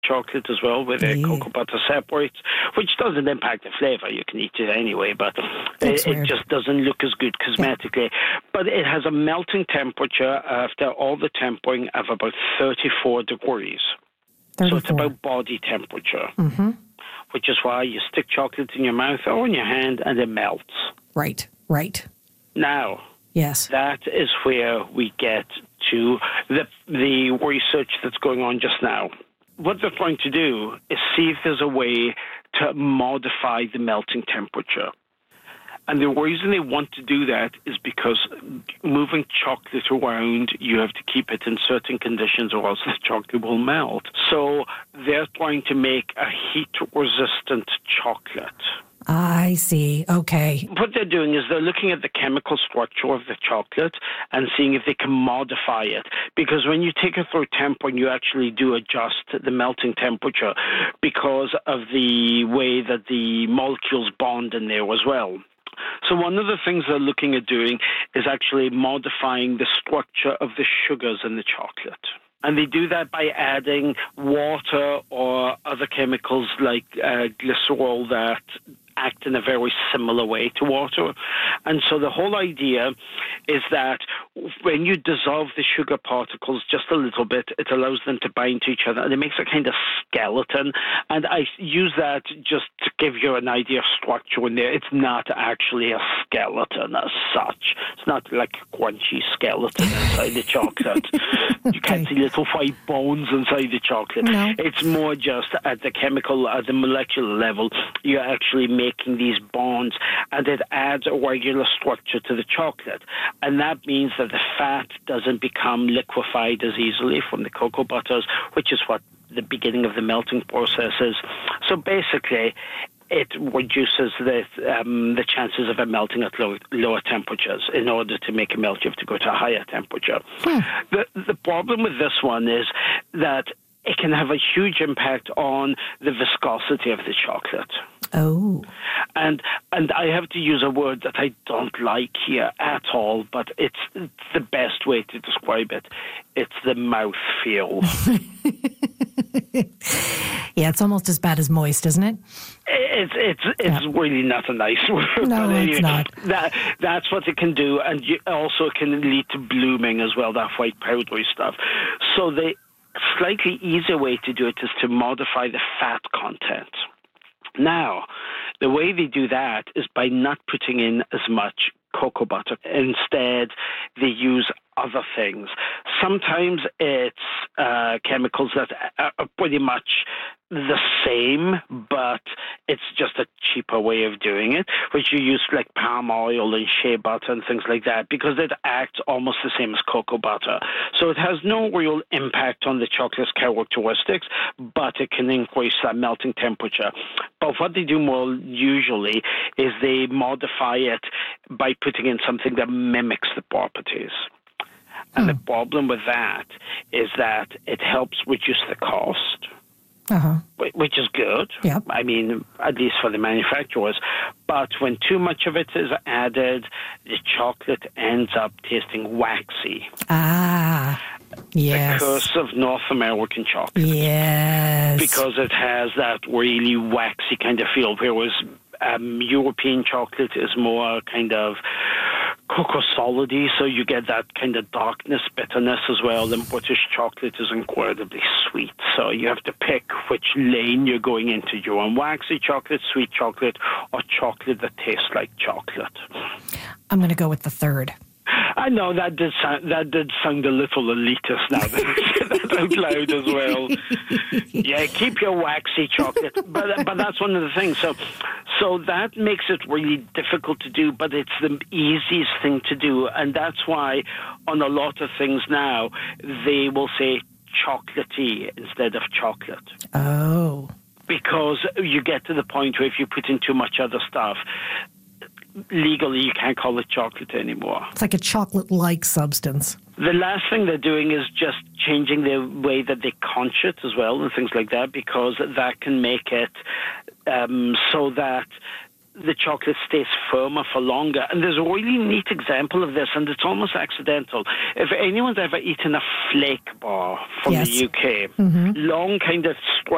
chocolate as well, where the cocoa butter separates, which doesn't impact the flavour. You can eat it anyway, but it just doesn't look as good cosmetically. But it has a melting temperature after all the tempering of about 34 degrees. 34. So it's about body temperature, which is why you stick chocolate in your mouth or in your hand and it melts. Right. Now, yes, that is where we get to the research that's going on just now. What they're trying to do is see if there's a way to modify the melting temperature. And the reason they want to do that is because moving chocolate around, you have to keep it in certain conditions or else the chocolate will melt. So they're trying to make a heat-resistant chocolate. I see. Okay. What they're doing is they're looking at the chemical structure of the chocolate and seeing if they can modify it. Because when you take it through tempering, you actually do adjust the melting temperature because of the way that the molecules bond in there as well. So one of the things they're looking at doing is actually modifying the structure of the sugars in the chocolate. And they do that by adding water or other chemicals like glycerol that act in a very similar way to water. And so the whole idea is that when you dissolve the sugar particles just a little bit, it allows them to bind to each other, and it makes a kind of skeleton. And I use that just to give you an idea of structure in there. It's not actually a skeleton as such. It's not like a crunchy skeleton inside the chocolate. You can't see little white bones inside the chocolate. No. It's more just at the chemical, at the molecular level, you're actually making these bonds, and it adds a regular structure to the chocolate. And that means that the fat doesn't become liquefied as easily from the cocoa butters, which is what the beginning of the melting process is. So basically, it reduces the chances of it melting at lower temperatures. In order to make it melt, you have to go to a higher temperature. The problem with this one is that it can have a huge impact on the viscosity of the chocolate. Oh. And I have to use a word that I don't like here at all, but it's the best way to describe it. It's the mouthfeel. Yeah, it's almost as bad as moist, isn't it? It's really not a nice word. No, but it's not. That's what it can do, and also it can lead to blooming as well, that white powdery stuff. So the slightly easier way to do it is to modify the fat content. Now, the way they do that is by not putting in as much cocoa butter. Instead, they use other things. Sometimes it's chemicals that are pretty much the same, but it's just a cheaper way of doing it, which you use like palm oil and shea butter and things like that, because it acts almost the same as cocoa butter. So it has no real impact on the chocolate's characteristics, but it can increase that melting temperature. But what they do more usually is they modify it by putting in something that mimics the properties. And the problem with that is that it helps reduce the cost, which is good. Yep. I mean, at least for the manufacturers. But when too much of it is added, the chocolate ends up tasting waxy. Ah, yes. The curse of North American chocolate. Yes. Because it has that really waxy kind of feel, whereas European chocolate is more kind of cocoa solidy, so you get that kind of darkness, bitterness as well. And British chocolate is incredibly sweet, so you have to pick which lane you're going into. You want waxy chocolate, sweet chocolate, or chocolate that tastes like chocolate. I'm going to go with the third. I know that did sound a little elitist now that I said that out loud as well. Yeah, keep your waxy chocolate, but that's one of the things. So that makes it really difficult to do, but it's the easiest thing to do, and that's why on a lot of things now they will say chocolatey instead of chocolate. Oh, because you get to the point where if you put in too much other stuff, legally, you can't call it chocolate anymore. It's like a chocolate-like substance. The last thing they're doing is just changing the way that they conch it as well and things like that, because that can make it so that the chocolate stays firmer for longer. And there's a really neat example of this, and it's almost accidental. If anyone's ever eaten a flake bar from the UK, long kind of